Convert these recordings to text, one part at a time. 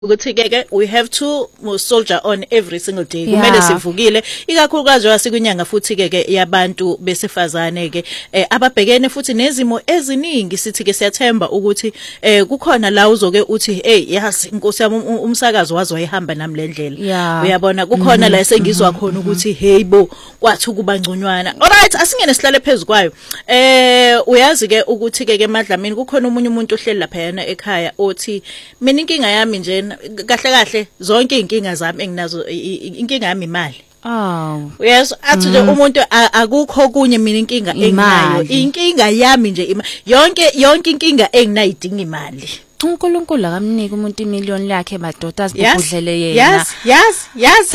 ukuthi ke we have to soldier on every single day kumele sivukile ikakhulukazi wasikunyanga futhi ke yabantu besifazane ke ababhekene futhi nezimo eziningi sithi ke siyathemba ukuthi kukhona la uzoke uthi hey yazi inkosi yami umsakazo wazo wayihamba nami lendlela uyabona kukhona la esengizwa khona ukuthi hey bo kwathi kuba ngconywana alright asingene sihlale phezulu kwayo uyazi ke ukuthi ke emadlamini kukhona umunye umuntu ohleli lapha yana ekhaya othi mina inkinga yami nje kahle zonke inkinga zami enginazo inkinga yami imali yes athi nje umuntu akukho kunye mina inkinga enginayo inkinga yami nje yonke inkinga enginayidinga imali uNkulunkulu akamnika umuntu imillion lakhe madoda azibhudlele yena yes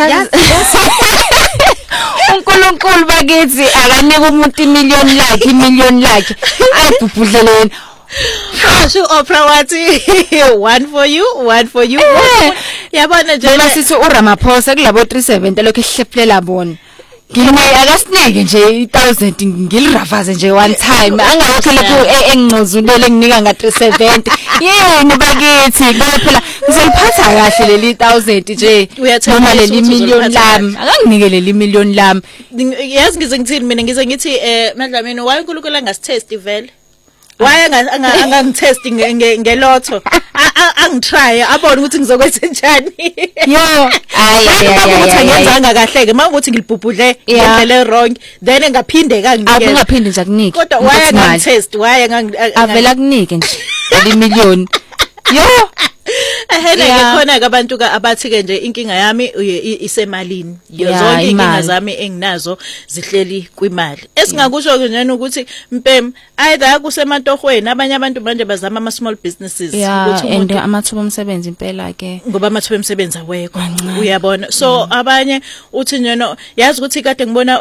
uNkulunkulu bakithi akanika umuntu imillion lakhe ayibhudlele yena Sho Oprah wathi one for you yabona nje masithi uRamaphosa kulabo 370 lokho ehlephulela bona ngimaya akasinike nje 1000 ngiliravaze nje one time angakho lokho engicozulele nginika nga 370 yini bakithi phela ngizoliphatha kahle leli 1000 nje noma leli million lami akanginike leli million lami yazi ngize ngithini mina ngize ngithi madlamini why uNkulunkulu angasitest vele why angangitesti ngelotho angitry abone ukuthi ngizokwenza njani yo ukuthi ngiyenzanga kahle ke mawukuthi ngilibhubhudle ngendlela wrong then engaphinde kanginike akungaphinde nje akunike kodwa why angangitest why avela kunike nje le million yo ehene khona ke abantu abathi ke nje inkinga yami isemalini zonke inkinga zami enginazo zihleli kwimali esingakusho ke njena ukuthi mpem either kusematohweni abanye abantu manje bazama ama small businesses ukuthi umuntu amathuba omsebenzi impela ke ngoba amathuba omsebenzi awekho uyabona so abanye uthi njena yazi ukuthi kade ngibona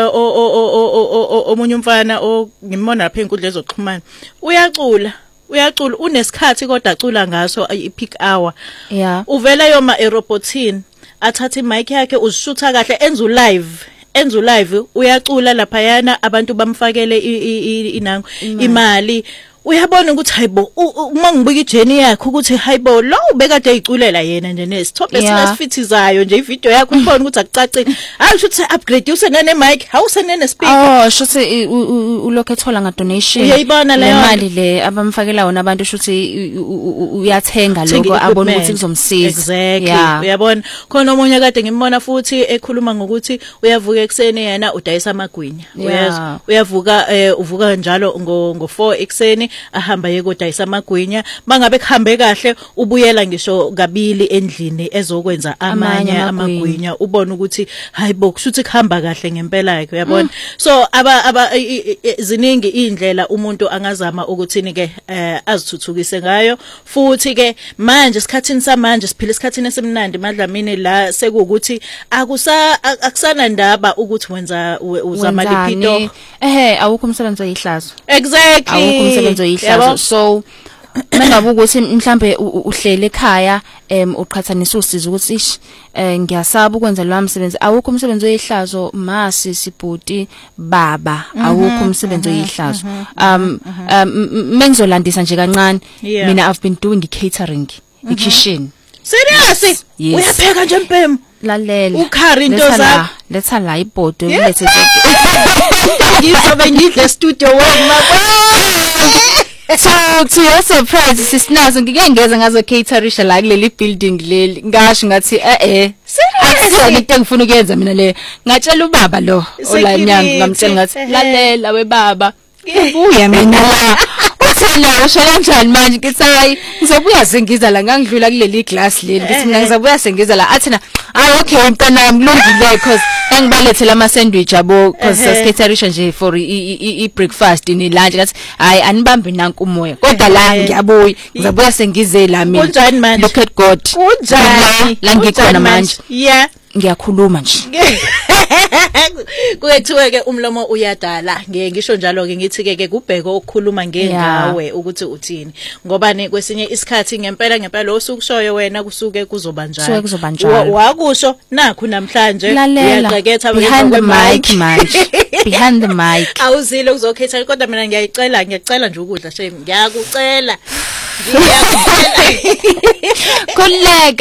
omunye umfana ngimona lapha enkundla ezoxhumana uyacula unesikhathi kodwa acula ngaso i-peak hour uvela yoma aeroportini athatha imic yakhe uzishutha kahle enza live uyacula lapha yana abantu bamfakele imali uyabona ukuthi hayibo uma ngibuka ijeni yakhe ukuthi hayibo lo ubekade eyiculela yena nje nesithope esingasifithizayo nje ivideo yakhe ubona ukuthi akucacile ayisho ukuthi upgrade usenene mic hawusenene speaker shothi ulokho ethola nga donation uyayibona le mali le abamfakela wona abantu shothi uyathenga lokho abona ukuthi kuzomsiza exactly uyabona khona omunye kade ngimbona futhi ekhuluma ngokuthi uyavuka ekseni yena udayisa amagwinya uyavuka uvuka njalo ngo 4 ekseni ahamba yekodayisa amagwinya mangabe kuhambe kahle ubuyela ngisho kabili endlini ezokwenza amanye amagwinya ubone ukuthi hayibo kushuthi kuhamba kahle ngempela yakhe uyabona so ziningi indlela umuntu angazama ukuthini ke azithuthukise ngayo futhi ke manje isikhathini samanje siphila isikhathini esimnandi madlamini la sekukuthi akusana ndaba ukuthi wenza uzama lipito awukho umsebenzi oyihlazo exactly awukho umsebenzi oyihlazo so mengabe ukuthi mhlambe uhlele ekhaya uqhathanisa usiza ukuthi ish ngiyasaba ukwenza lo msebenzi awukho umsebenzi oyihlazo masi sibhuti baba awukho umsebenzi oyihlazo mengizolandisa nje kancane mina I've been doing catering kitchen serious uyapheka nje mpem lalela ukhari into zakho letha la ibhodo lethe ngizobe ngidle studio so to your surprise sisinazo ngike ngeza ngazo caterisha la kuleli building leli ngasho ngathi serious into engifuna ukuyenza mina le ngatshela ubaba lo ola nyanga ngamtshela ngathi lalela we baba ngibuya mina la uthela usho kanjani manje ngithi hayi ngizobuya sengiza la ngangidlula kuleli glass leli ngithi mina ngizobuya sengiza la athina okay mntana mlungile cause engibalethela ama sandwich abo cause sasiketherisha nje for I breakfast ni lunch ngathi hayi anibambe nanku umoya kodwa la ngiyabuya ngizobuya sengize la mina kunjani manje look at God kunjani la ngikhona manje ngiyakhuluma nje kuyethiwe ke umlomo uyadala ngisho njalo ke ngithi ke kubheke ukukhuluma ngengawe ukuthi uthini ngoba kwesinye isikhathi ngempela osukushoyo wena kusuke kuzoba njalo wakusho nakho namhlanje uyaqeketha behind the mic manje behind the mic awuzile ukuzokhetha kodwa mina ngiyacela nje ukudla shame ngiyakucela khululeka